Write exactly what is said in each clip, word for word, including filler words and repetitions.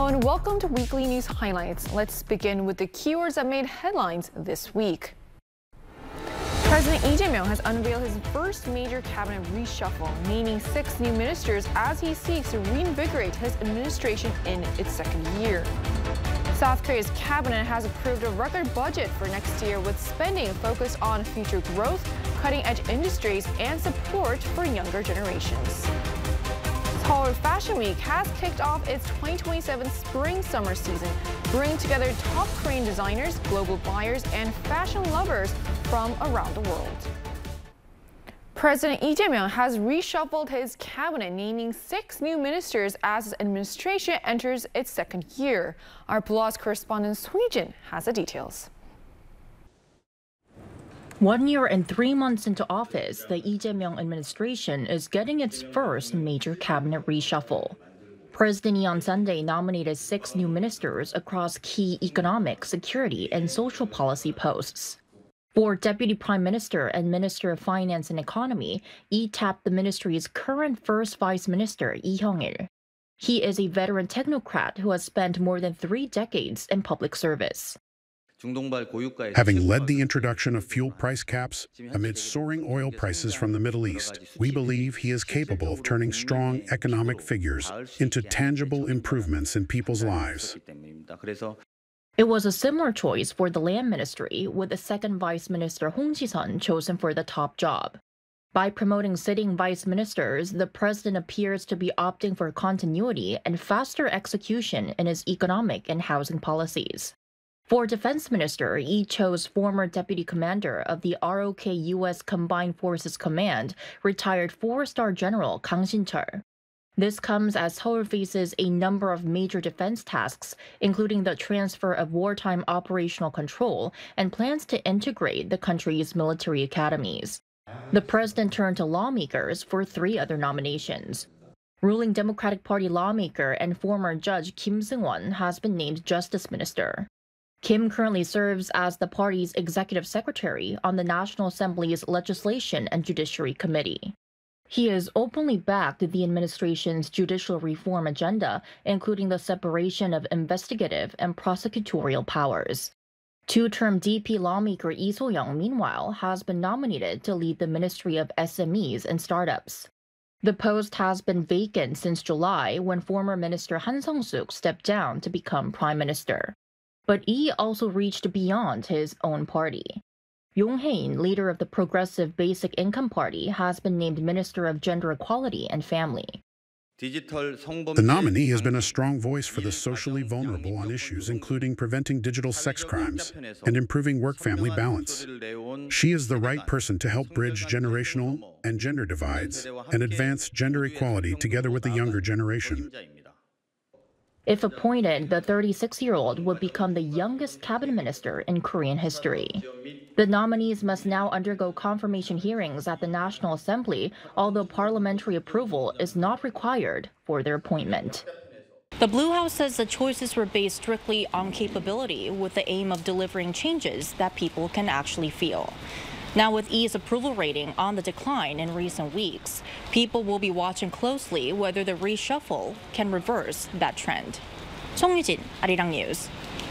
everyone, welcome to Weekly News Highlights. Let's begin with the keywords that made headlines this week. President Lee Jae-myung has unveiled his first major cabinet reshuffle, naming six new ministers as he seeks to reinvigorate his administration in its second year. South Korea's cabinet has approved a record budget for next year with spending focused on future growth, cutting-edge industries, and support for younger generations. Seoul Fashion Week has kicked off its twenty twenty-seven spring-summer season, bringing together top Korean designers, global buyers, and fashion lovers from around the world. President Lee Jae-myung has reshuffled his cabinet, naming six new ministers as his administration enters its second year. Our Blogs correspondent Song Yi-jin has the details. One year and three months into office, the Lee Jae-myung administration is getting its first major cabinet reshuffle. President Lee on Sunday nominated six new ministers across key economic, security, and social policy posts. For Deputy Prime Minister and Minister of Finance and Economy, Lee tapped the ministry's current First Vice Minister, Lee Hyung-il. He is a veteran technocrat who has spent more than three decades in public service. Having led the introduction of fuel price caps amid soaring oil prices from the Middle East, we believe he is capable of turning strong economic figures into tangible improvements in people's lives. It was a similar choice for the Land Ministry, with the second Vice Minister Hong Ji-sun chosen for the top job. By promoting sitting vice ministers, the president appears to be opting for continuity and faster execution in his economic and housing policies. For Defense Minister, Lee chose former Deputy Commander of the R O K U S Combined Forces Command, retired four-star General Kang Shin-cheol. This comes as Seoul faces a number of major defense tasks, including the transfer of wartime operational control and plans to integrate the country's military academies. The president turned to lawmakers for three other nominations. Ruling Democratic Party lawmaker and former judge Kim Seung-won has been named Justice Minister. Kim currently serves as the party's executive secretary on the National Assembly's Legislation and Judiciary Committee. He has openly backed the administration's judicial reform agenda, including the separation of investigative and prosecutorial powers. Two-term D P lawmaker Lee So-young, meanwhile, has been nominated to lead the Ministry of S M Es and Startups. The post has been vacant since July, when former Minister Han Sung-suk stepped down to become Prime Minister. But Lee also reached beyond his own party. Yong Hae-in, leader of the Progressive Basic Income Party, has been named Minister of Gender Equality and Family. The nominee has been a strong voice for the socially vulnerable on issues including preventing digital sex crimes and improving work-family balance. She is the right person to help bridge generational and gender divides and advance gender equality together with the younger generation. If appointed, the thirty-six-year-old would become the youngest cabinet minister in Korean history. The nominees must now undergo confirmation hearings at the National Assembly, although parliamentary approval is not required for their appointment. The Blue House says the choices were based strictly on capability, with the aim of delivering changes that people can actually feel. Now, with Lee's approval rating on the decline in recent weeks, people will be watching closely whether the reshuffle can reverse that trend. Song Yi-jin, Arirang News.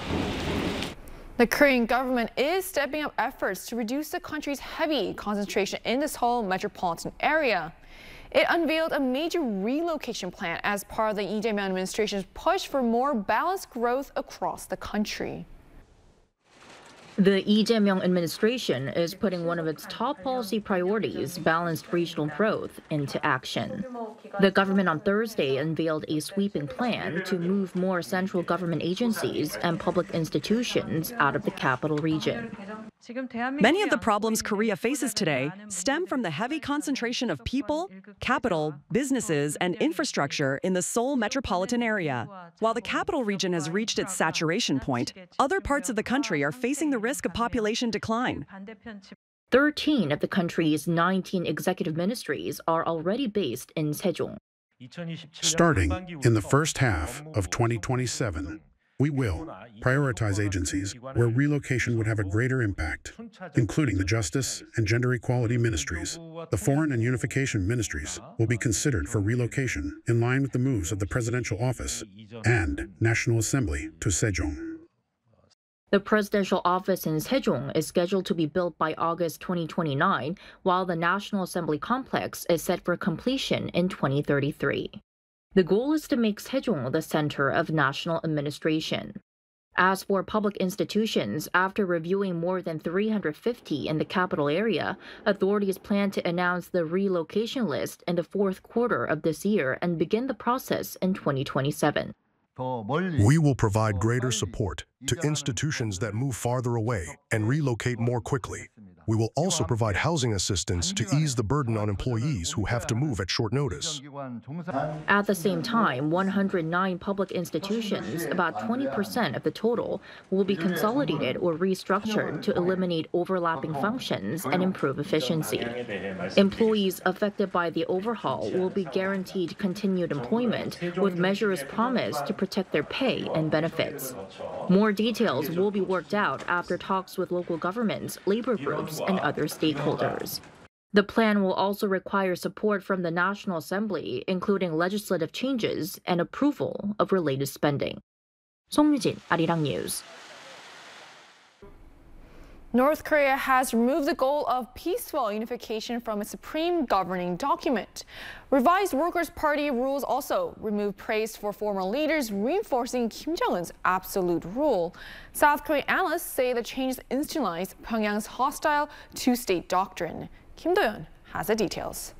The Korean government is stepping up efforts to reduce the country's heavy concentration in the Seoul metropolitan area. It unveiled a major relocation plan as part of the Lee Jae-myung administration's push for more balanced growth across the country. The Lee Jae-myung administration is putting one of its top policy priorities, balanced regional growth, into action. The government on Thursday unveiled a sweeping plan to move more central government agencies and public institutions out of the capital region. Many of the problems Korea faces today stem from the heavy concentration of people, capital, businesses, and infrastructure in the Seoul metropolitan area. While the capital region has reached its saturation point, other parts of the country are facing the risk of population decline. Thirteen of the country's nineteen executive ministries are already based in Sejong. Starting in the first half of twenty twenty-seven, We will prioritize agencies where relocation would have a greater impact, including the Justice and Gender Equality Ministries. The Foreign and Unification Ministries will be considered for relocation in line with the moves of the Presidential Office and National Assembly to Sejong. The presidential office in Sejong is scheduled to be built by August twenty twenty-nine, while the National Assembly complex is set for completion in twenty thirty-three. The goal is to make Sejong the center of national administration. As for public institutions, after reviewing more than three hundred fifty in the capital area, authorities plan to announce the relocation list in the fourth quarter of this year and begin the process in twenty twenty-seven. We will provide greater support to institutions that move farther away and relocate more quickly. We will also provide housing assistance to ease the burden on employees who have to move at short notice. At the same time, one hundred nine public institutions, about twenty percent of the total, will be consolidated or restructured to eliminate overlapping functions and improve efficiency. Employees affected by the overhaul will be guaranteed continued employment, with measures promised to protect their pay and benefits. More details will be worked out after talks with local governments, labor groups, and other stakeholders. The plan will also require support from the National Assembly, including legislative changes and approval of related spending. 송유진, 아리랑 뉴스. North Korea has removed the goal of peaceful unification from its supreme governing document. Revised Workers' Party rules also remove praise for former leaders, reinforcing Kim Jong-un's absolute rule. South Korean analysts say the changes institutionalize Pyongyang's hostile two-state doctrine. Kim Do-yeon has the details.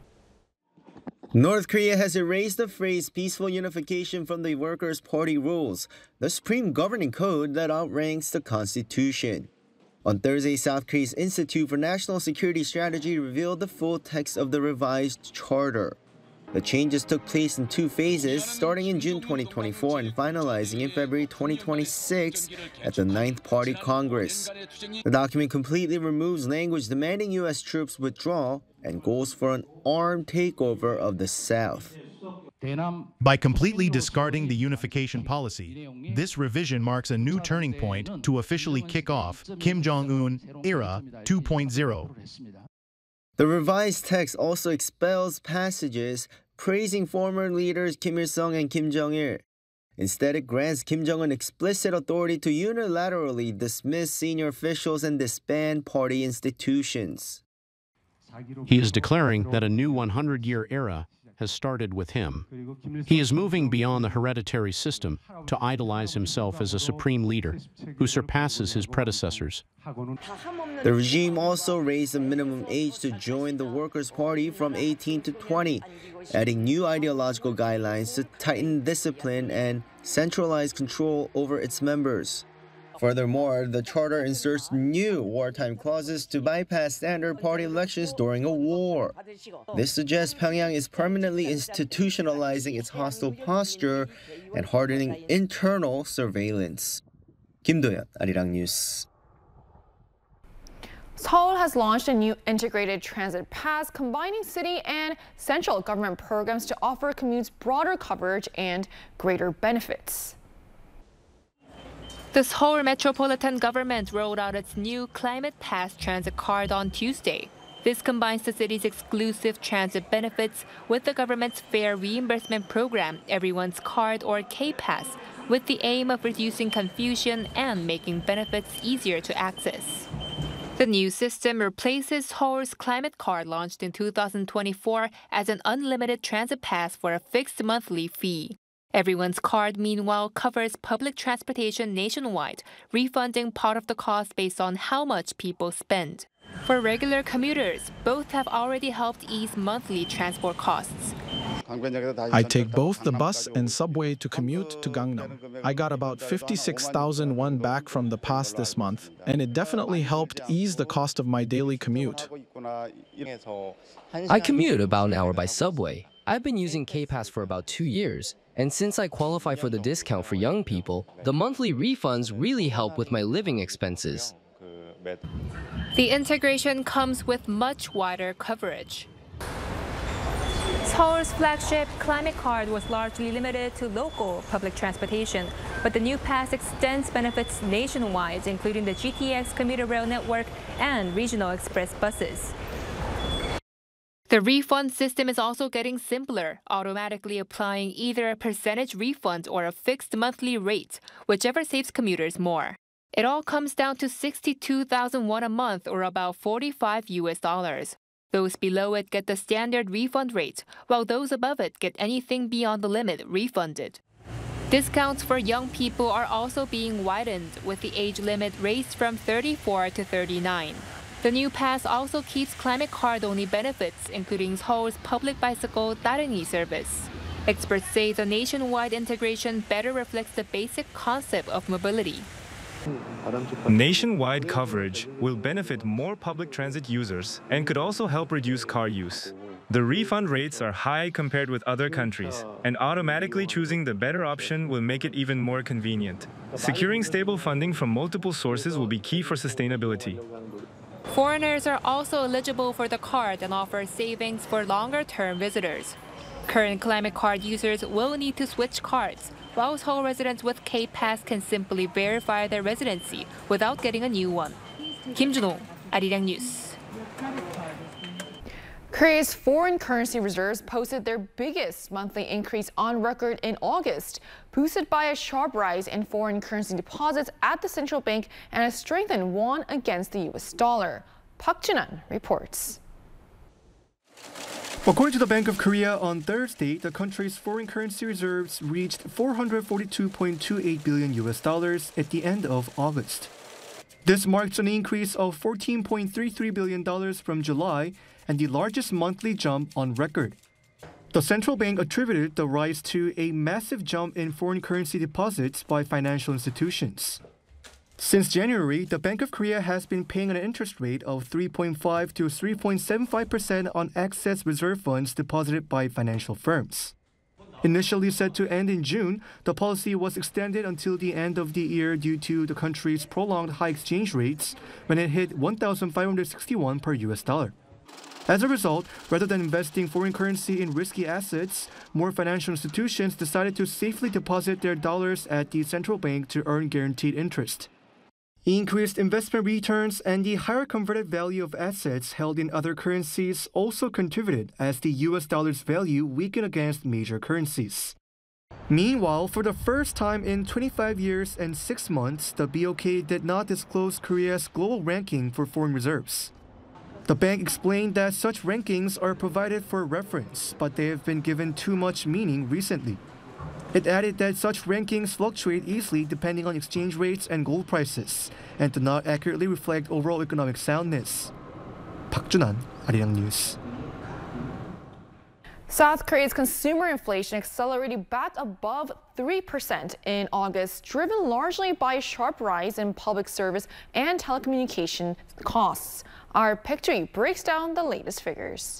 North Korea has erased the phrase peaceful unification from the Workers' Party rules, the supreme governing code that outranks the Constitution. On Thursday, South Korea's Institute for National Security Strategy revealed the full text of the revised charter. The changes took place in two phases, starting in June twenty twenty-four and finalizing in February twenty twenty-six at the ninth Party Congress. The document completely removes language demanding U S troops withdraw and goals for an armed takeover of the South. By completely discarding the unification policy, this revision marks a new turning point to officially kick off Kim Jong-un era two point oh. The revised text also expels passages praising former leaders Kim Il-sung and Kim Jong-il. Instead, it grants Kim Jong-un explicit authority to unilaterally dismiss senior officials and disband party institutions. He is declaring that a new one hundred year era has started with him. He is moving beyond the hereditary system to idolize himself as a supreme leader who surpasses his predecessors. The regime also raised the minimum age to join the Workers' Party from eighteen to twenty, adding new ideological guidelines to tighten discipline and centralize control over its members. Furthermore, the charter inserts new wartime clauses to bypass standard party elections during a war. This suggests Pyongyang is permanently institutionalizing its hostile posture and hardening internal surveillance. Kim Do-yeon, Arirang News. Seoul has launched a new integrated transit pass combining city and central government programs to offer commutes broader coverage and greater benefits. The Seoul Metropolitan Government rolled out its new Climate Pass transit card on Tuesday. This combines the city's exclusive transit benefits with the government's fare reimbursement program, Everyone's Card or K-Pass, with the aim of reducing confusion and making benefits easier to access. The new system replaces Seoul's Climate Card launched in two thousand twenty-four as an unlimited transit pass for a fixed monthly fee. Everyone's Card, meanwhile, covers public transportation nationwide, refunding part of the cost based on how much people spend. For regular commuters, both have already helped ease monthly transport costs. I take both the bus and subway to commute to Gangnam. I got about fifty-six thousand won back from the pass this month, and it definitely helped ease the cost of my daily commute. I commute about an hour by subway. I've been using K-Pass for about two years, and since I qualify for the discount for young people, the monthly refunds really help with my living expenses. The integration comes with much wider coverage. Seoul's flagship Climate Card was largely limited to local public transportation, but the new pass extends benefits nationwide, including the G T X commuter rail network and regional express buses. The refund system is also getting simpler, automatically applying either a percentage refund or a fixed monthly rate, whichever saves commuters more. It all comes down to sixty-two thousand won a month, or about forty-five U S dollars. Those below it get the standard refund rate, while those above it get anything beyond the limit refunded. Discounts for young people are also being widened, with the age limit raised from thirty-four to thirty-nine. The new pass also keeps Climate Card-only benefits, including Seoul's public bicycle Dareungi service. Experts say the nationwide integration better reflects the basic concept of mobility. Nationwide coverage will benefit more public transit users and could also help reduce car use. The refund rates are high compared with other countries, and automatically choosing the better option will make it even more convenient. Securing stable funding from multiple sources will be key for sustainability. Foreigners are also eligible for the card and offer savings for longer-term visitors. Current Climate Card users will need to switch cards, while Seoul residents with K-Pass can simply verify their residency without getting a new one. Kim Jun-ho, Arirang News. Korea's foreign currency reserves posted their biggest monthly increase on record in August, boosted by a sharp rise in foreign currency deposits at the central bank and a strengthened won against the U S dollar. Park Jun-an reports. According to the Bank of Korea, on Thursday, the country's foreign currency reserves reached four hundred forty-two point two eight billion U S dollars at the end of August. This marks an increase of fourteen point three three billion dollars from July and the largest monthly jump on record. The central bank attributed the rise to a massive jump in foreign currency deposits by financial institutions. Since January, the Bank of Korea has been paying an interest rate of three point five to three point seven five percent on excess reserve funds deposited by financial firms. Initially set to end in June, the policy was extended until the end of the year due to the country's prolonged high exchange rates when it hit one thousand five hundred sixty-one per U S dollar. As a result, rather than investing foreign currency in risky assets, more financial institutions decided to safely deposit their dollars at the central bank to earn guaranteed interest. Increased investment returns and the higher converted value of assets held in other currencies also contributed as the U S dollar's value weakened against major currencies. Meanwhile, for the first time in twenty-five years and six months, the B O K did not disclose Korea's global ranking for foreign reserves. The bank explained that such rankings are provided for reference, but they have been given too much meaning recently. It added that such rankings fluctuate easily depending on exchange rates and gold prices, and do not accurately reflect overall economic soundness. Park Jun-an, Arirang News. South Korea's consumer inflation accelerated back above three percent in August, driven largely by a sharp rise in public service and telecommunication costs. Our Picture breaks down the latest figures.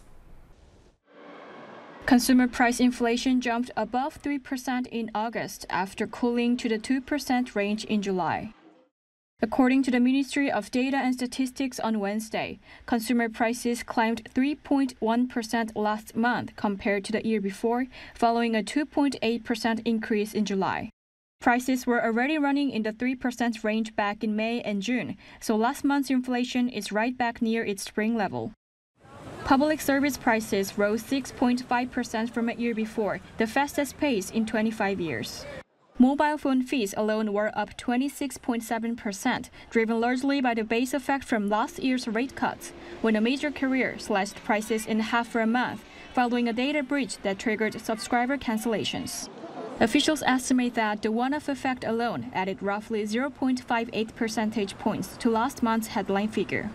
Consumer price inflation jumped above three percent in August after cooling to the two percent range in July. According to the Ministry of Data and Statistics on Wednesday, consumer prices climbed three point one percent last month compared to the year before, following a two point eight percent increase in July. Prices were already running in the three percent range back in May and June, so last month's inflation is right back near its spring level. Public service prices rose six point five percent from a year before, the fastest pace in twenty-five years. Mobile phone fees alone were up twenty-six point seven percent, driven largely by the base effect from last year's rate cuts, when a major carrier slashed prices in half for a month, following a data breach that triggered subscriber cancellations. Officials estimate that the one-off effect alone added roughly zero point five eight percentage points to last month's headline figure.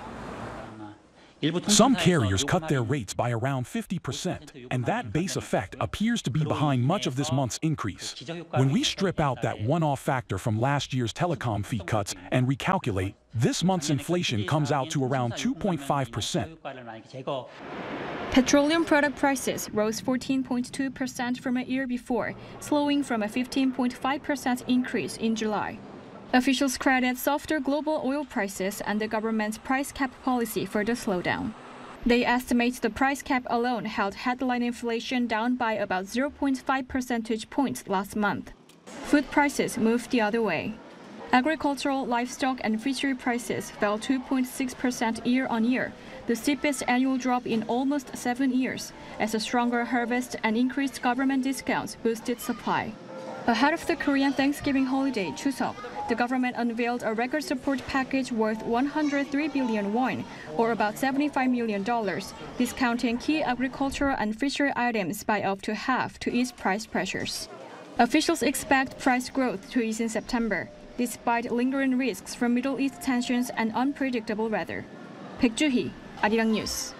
Some carriers cut their rates by around fifty percent, and that base effect appears to be behind much of this month's increase. When we strip out that one-off factor from last year's telecom fee cuts and recalculate, this month's inflation comes out to around two point five percent. Petroleum product prices rose fourteen point two percent from a year before, slowing from a fifteen point five percent increase in July. Officials credit softer global oil prices and the government's price cap policy for the slowdown. They estimate the price cap alone held headline inflation down by about zero point five percentage points last month. Food prices moved the other way. Agricultural, livestock, and fishery prices fell two point six percent year-on-year, the steepest annual drop in almost seven years, as a stronger harvest and increased government discounts boosted supply. Ahead of the Korean Thanksgiving holiday, Chuseok, the government unveiled a record support package worth one hundred three billion won, or about seventy-five million dollars, discounting key agricultural and fishery items by up to half to ease price pressures. Officials expect price growth to ease in September, despite lingering risks from Middle East tensions and unpredictable weather. Baek Ju-hee, Arirang News.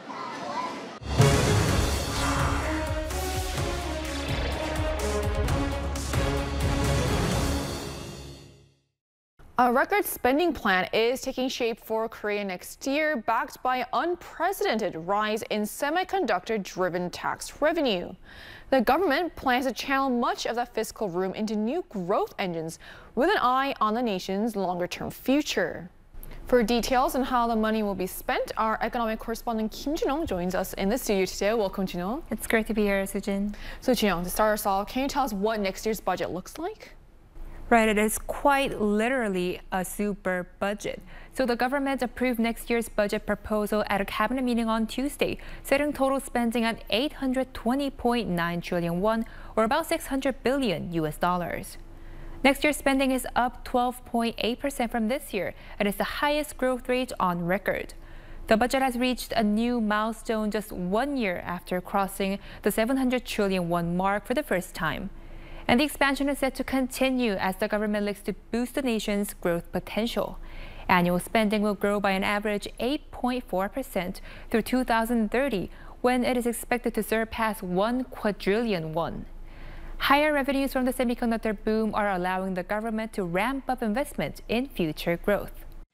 A record spending plan is taking shape for Korea next year, backed by an unprecedented rise in semiconductor-driven tax revenue. The government plans to channel much of that fiscal room into new growth engines with an eye on the nation's longer-term future. For details on how the money will be spent, our economic correspondent Kim Jun-young joins us in the studio today. Welcome, Jun-young. It's great to be here, Sujin. So, Jun-young, to start us off, can you tell us what next year's budget looks like? Right, it is quite literally a super budget. So the government approved next year's budget proposal at a cabinet meeting on Tuesday, setting total spending at eight hundred twenty point nine trillion won, or about six hundred billion U S dollars. Next year's spending is up twelve point eight percent from this year, and is the highest growth rate on record. The budget has reached a new milestone just one year after crossing the seven hundred trillion won mark for the first time. And the expansion is set to continue as the government looks to boost the nation's growth potential. Annual spending will grow by an average eight point four percent through two thousand thirty, when it is expected to surpass one quadrillion won. Higher revenues from the semiconductor boom are allowing the government to ramp up investment in future growth.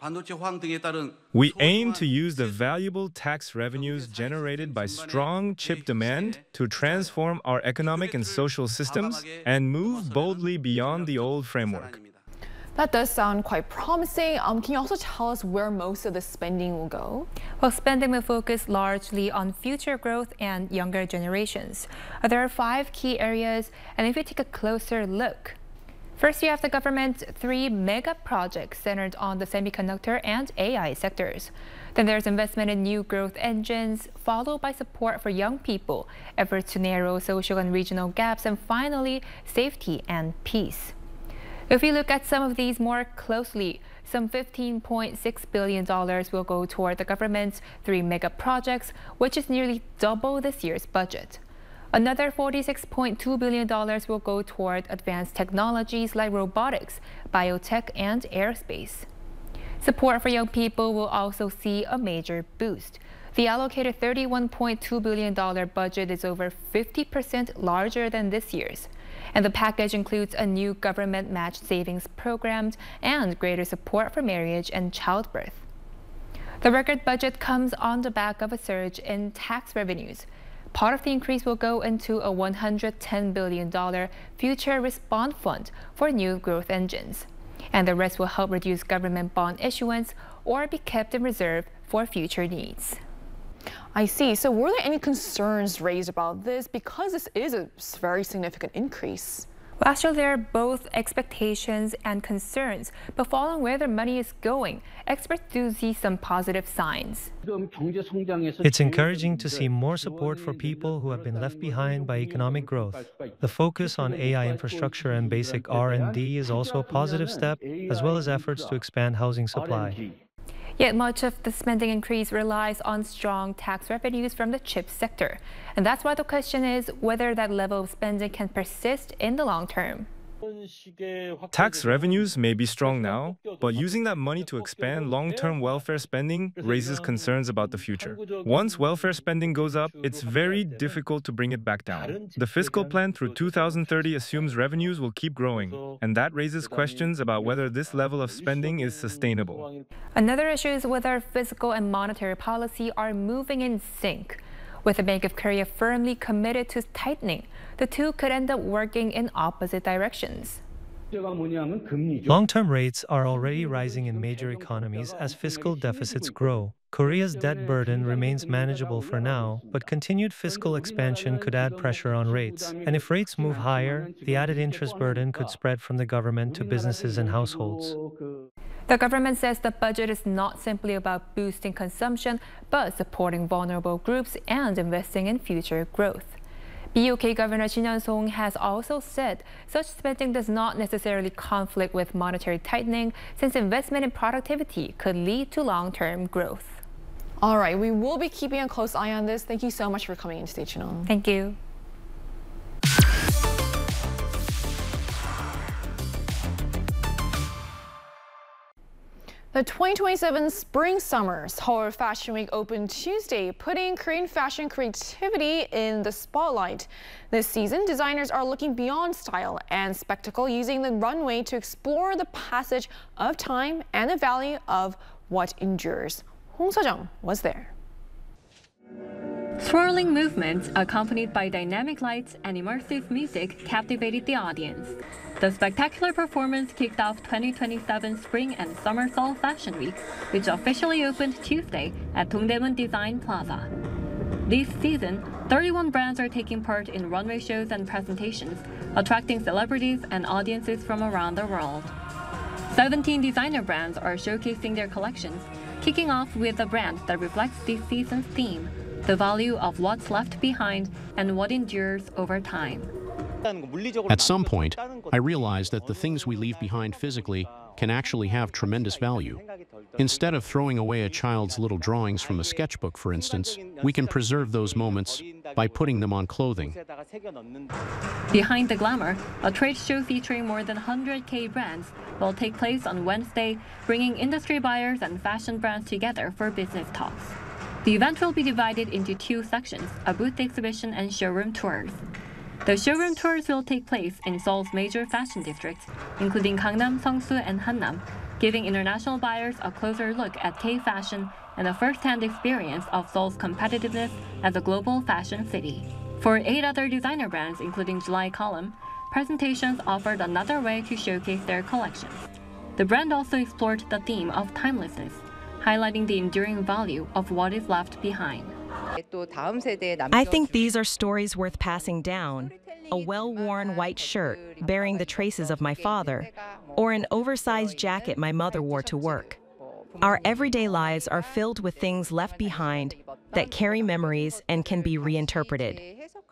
We aim to use the valuable tax revenues generated by strong chip demand to transform our economic and social systems and move boldly beyond the old framework. That does sound quite promising. Um, can you also tell us where most of the spending will go? Well, spending will focus largely on future growth and younger generations. Uh, there are five key areas, and if you take a closer look, first, you have the government's three mega projects centered on the semiconductor and A I sectors. Then there's investment in new growth engines, followed by support for young people, efforts to narrow social and regional gaps, and finally, safety and peace. If we look at some of these more closely, some fifteen point six billion dollars will go toward the government's three mega projects, which is nearly double this year's budget. Another forty-six point two billion dollars will go toward advanced technologies like robotics, biotech, and aerospace. Support for young people will also see a major boost. The allocated thirty-one point two billion dollars budget is over fifty percent larger than this year's. And the package includes a new government-matched savings program and greater support for marriage and childbirth. The record budget comes on the back of a surge in tax revenues. Part of the increase will go into a one hundred ten billion dollars Future Response Fund for new growth engines. And the rest will help reduce government bond issuance or be kept in reserve for future needs. I see. So were there any concerns raised about this, because this is a very significant increase? Well, actually, there are both expectations and concerns, but following where the money is going, experts do see some positive signs. It's encouraging to see more support for people who have been left behind by economic growth. The focus on A I infrastructure and basic R and D is also a positive step, as well as efforts to expand housing supply. Yet much of the spending increase relies on strong tax revenues from the chip sector. And that's why the question is whether that level of spending can persist in the long term. Tax revenues may be strong now, but using that money to expand long-term welfare spending raises concerns about the future. Once welfare spending goes up, it's very difficult to bring it back down. The fiscal plan through two thousand thirty assumes revenues will keep growing, and that raises questions about whether this level of spending is sustainable. Another issue is whether fiscal and monetary policy are moving in sync. With the Bank of Korea firmly committed to tightening, the two could end up working in opposite directions. Long-term rates are already rising in major economies as fiscal deficits grow. Korea's debt burden remains manageable for now, but continued fiscal expansion could add pressure on rates. And if rates move higher, the added interest burden could spread from the government to businesses and households. The government says the budget is not simply about boosting consumption, but supporting vulnerable groups and investing in future growth. B O K Governor Shin Yeon-song has also said such spending does not necessarily conflict with monetary tightening, since investment in productivity could lead to long-term growth. All right, we will be keeping a close eye on this. Thank you so much for coming in, Stay tuned. Thank you. The twenty twenty-seven Spring-Summer Seoul Fashion Week opened Tuesday, putting Korean fashion creativity in the spotlight. This season, designers are looking beyond style and spectacle, using the runway to explore the passage of time and the value of what endures. Hong Seo-jung was there. Swirling movements accompanied by dynamic lights and immersive music captivated the audience. The spectacular performance kicked off twenty twenty-seven Spring and Summer Seoul Fashion Week, which officially opened Tuesday at Dongdaemun Design Plaza. This season, thirty-one brands are taking part in runway shows and presentations, attracting celebrities and audiences from around the world. seventeen designer brands are showcasing their collections, kicking off with a brand that reflects this season's theme: the value of what's left behind and what endures over time. At some point, I realized that the things we leave behind physically can actually have tremendous value. Instead of throwing away a child's little drawings from a sketchbook, for instance, we can preserve those moments by putting them on clothing. Behind the Glamour, a trade show featuring more than one hundred K brands, will take place on Wednesday, bringing industry buyers and fashion brands together for business talks. The event will be divided into two sections, a booth exhibition and showroom tours. The showroom tours will take place in Seoul's major fashion districts, including Gangnam, Seongsu, and Hanam, giving international buyers a closer look at K-fashion and a first-hand experience of Seoul's competitiveness as a global fashion city. For eight other designer brands, including July Column, presentations offered another way to showcase their collections. The brand also explored the theme of timelessness, highlighting the enduring value of what is left behind. I think these are stories worth passing down. A well-worn white shirt bearing the traces of my father, or an oversized jacket my mother wore to work. Our everyday lives are filled with things left behind that carry memories and can be reinterpreted.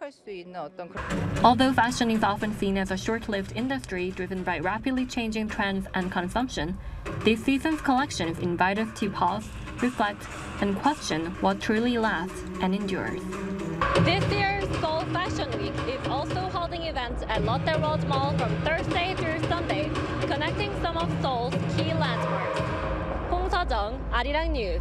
Although fashion is often seen as a short-lived industry driven by rapidly changing trends and consumption, this season's collections invite us to pause, reflect, and question what truly lasts and endures. This year's Seoul Fashion Week is also holding events at Lotte World Mall from Thursday through Sunday, connecting some of Seoul's key landmarks. Hong Seo-jung, Arirang News.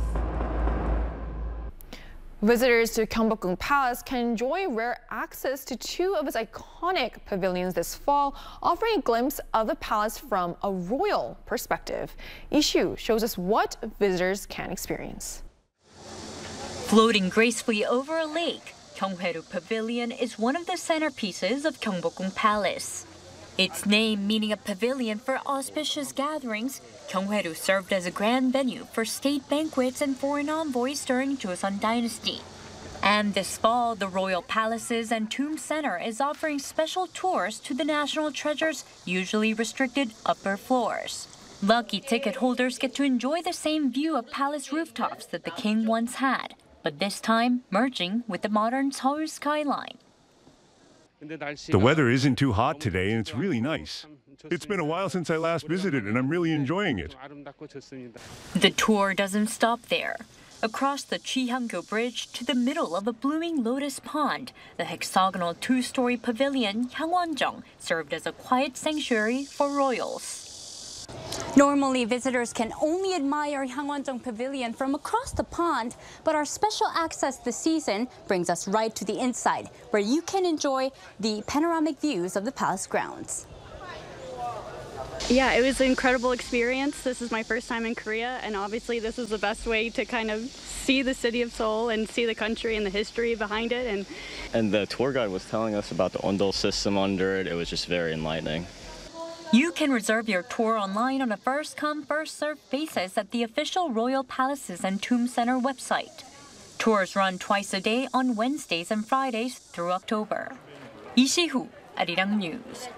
Visitors to Gyeongbokgung Palace can enjoy rare access to two of its iconic pavilions this fall, offering a glimpse of the palace from a royal perspective. Ishu shows us what visitors can experience. Floating gracefully over a lake, Gyeonghwaeru Pavilion is one of the centerpieces of Gyeongbokgung Palace. Its name meaning a pavilion for auspicious gatherings, Gyeonghwaeru served as a grand venue for state banquets and foreign envoys during Joseon Dynasty. And this fall, the Royal Palaces and Tomb Center is offering special tours to the national treasure's usually restricted upper floors. Lucky ticket holders get to enjoy the same view of palace rooftops that the king once had, but this time merging with the modern Seoul skyline. The weather isn't too hot today and it's really nice. It's been a while since I last visited and I'm really enjoying it. The tour doesn't stop there. Across the Chihangyo Bridge to the middle of a blooming lotus pond, the hexagonal two-story pavilion Hangwonjeong served as a quiet sanctuary for royals. Normally, visitors can only admire Hangwonjeong Pavilion from across the pond, but our special access this season brings us right to the inside, where you can enjoy the panoramic views of the palace grounds. Yeah, it was an incredible experience. This is my first time in Korea, and obviously this is the best way to kind of see the city of Seoul and see the country and the history behind it. And, and the tour guide was telling us about the Ondol system under it. It was just very enlightening. You can reserve your tour online on a first-come, first-served basis at the official Royal Palaces and Tomb Center website. Tours run twice a day on Wednesdays and Fridays through October. 이시후, Arirang News.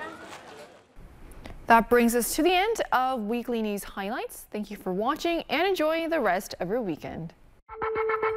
That brings us to the end of Weekly News Highlights. Thank you for watching and enjoy the rest of your weekend.